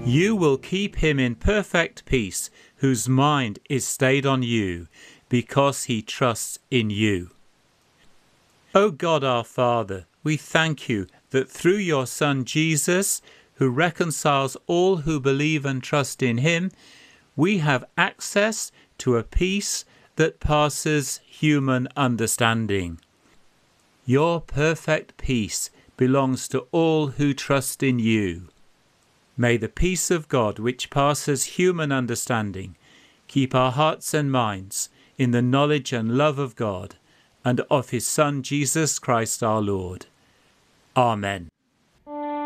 You will keep him in perfect peace, whose mind is stayed on you, because he trusts in you. O God our Father, we thank you that through your Son Jesus, who reconciles all who believe and trust in him, we have access to a peace that passes human understanding. Your perfect peace belongs to all who trust in you. May the peace of God, which passes human understanding, keep our hearts and minds in the knowledge and love of God and of his Son, Jesus Christ our Lord. Amen.